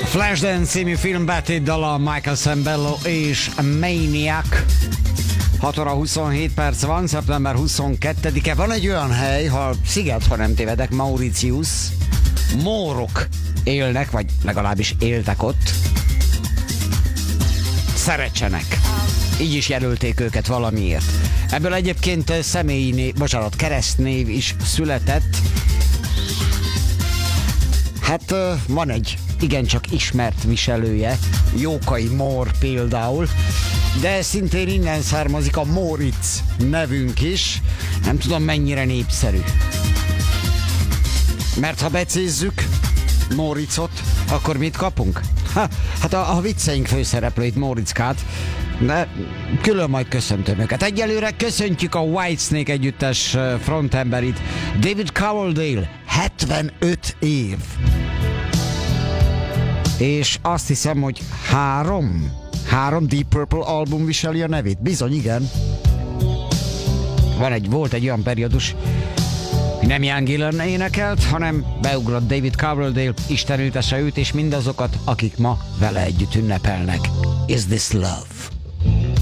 Flashdance című film betét dala Michael Sembello és Maniac. 6 óra 27 perc van, szeptember 22-e. Van egy olyan hely, ha sziget, ha nem tévedek, Mauritius. Mórok élnek, vagy legalábbis éltek ott. Szerecsenek. Így is jelölték őket valamiért. Ebből egyébként keresztnév is született. Hát van egy igencsak ismert viselője, Jókai Mór például, de szintén innen származik a Móricz nevünk is. Nem tudom mennyire népszerű. Mert ha becézzük Móriczot, akkor mit kapunk? Hát a vicceink főszereplőit, Móriczkát, de külön majd köszöntöm őket. Egyelőre köszöntjük a Whitesnake együttes frontemberit, David Coverdale, 75 év. És azt hiszem, hogy három Deep Purple album viseli a nevét. Bizony, igen. Volt egy olyan periódus, hogy nem Ian Gillan énekelt, hanem beugrott David Coverdale, Isten ültesse őt és mindazokat, akik ma vele együtt ünnepelnek. Is this love?